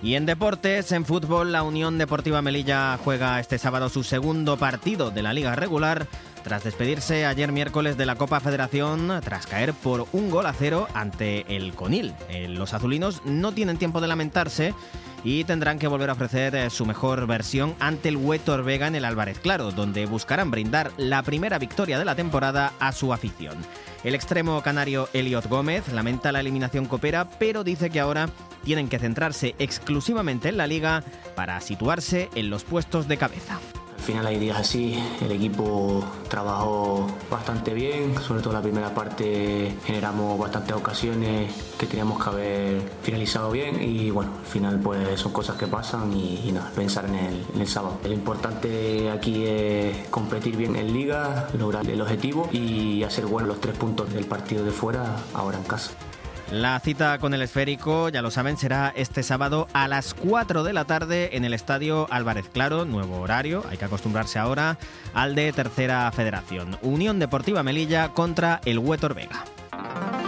Y en deportes, en fútbol, la Unión Deportiva Melilla juega este sábado su segundo partido de la Liga regular tras despedirse ayer miércoles de la Copa Federación tras caer por 1-0 ante el Conil. Los azulinos no tienen tiempo de lamentarse y tendrán que volver a ofrecer su mejor versión ante el Huétor Vega en el Álvarez Claro, donde buscarán brindar la primera victoria de la temporada a su afición. El extremo canario Elliot Gómez lamenta la eliminación copera, pero dice que ahora tienen que centrarse exclusivamente en la Liga para situarse en los puestos de cabeza. Al final hay días así, el equipo trabajó bastante bien, sobre todo la primera parte generamos bastantes ocasiones que teníamos que haber finalizado bien y bueno, al final pues son cosas que pasan y nada, pensar en el sábado. Lo importante aquí es competir bien en Liga, lograr el objetivo y hacer buenos los 3 puntos del partido de fuera ahora en casa. La cita con el esférico, ya lo saben, será este sábado a las 4 de la tarde en el Estadio Álvarez Claro, nuevo horario, hay que acostumbrarse ahora al de Tercera Federación. Unión Deportiva Melilla contra el Huétor Vega.